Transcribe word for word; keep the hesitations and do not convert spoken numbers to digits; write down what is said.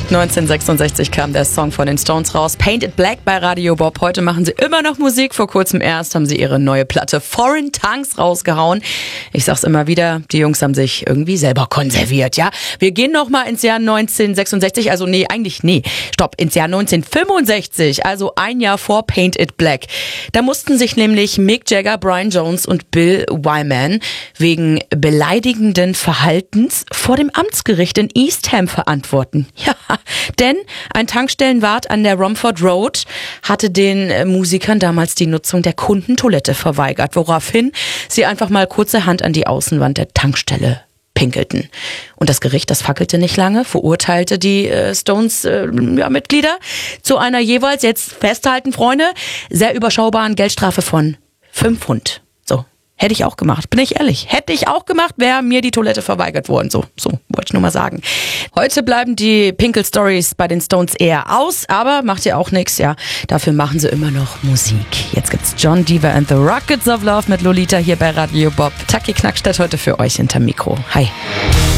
neunzehnhundertsechsundsechzig kam der Song von den Stones raus, Paint It Black bei Radio Bob. Heute machen sie immer noch Musik. Vor kurzem erst haben sie ihre neue Platte Foreign Tongues rausgehauen. Ich sag's immer wieder, die Jungs haben sich irgendwie selber konserviert, ja. Wir gehen noch mal ins Jahr neunzehnhundertsechsundsechzig, also nee, eigentlich nee, stopp, ins Jahr neunzehnhundertfünfundsechzig, also ein Jahr vor Paint It Black. Da mussten sich nämlich Mick Jagger, Brian Jones und Bill Wyman wegen beleidigenden Verhaltens vor dem Amtsgericht in Eastham verantworten. Ja, denn ein Tankstellenwart an der Romford Road hatte den Musikern damals die Nutzung der Kundentoilette verweigert, woraufhin sie einfach mal kurzerhand an die Außenwand der Tankstelle pinkelten. Und das Gericht, das fackelte nicht lange, verurteilte die äh, Stones-Mitglieder äh, zu einer jeweils, jetzt festhalten, Freunde, sehr überschaubaren Geldstrafe von fünf Pfund. So. Hätte ich auch gemacht, bin ich ehrlich. Hätte ich auch gemacht, wäre mir die Toilette verweigert worden. So, so wollte ich nur mal sagen. Heute bleiben die Pinkel-Stories bei den Stones eher aus, aber macht ja auch nichts, ja. Dafür machen sie immer noch Musik. Jetzt gibt's John Deaver and the Rockets of Love mit Lolita hier bei Radio Bob. Taki Knackstedt heute für euch hinterm Mikro. Hi.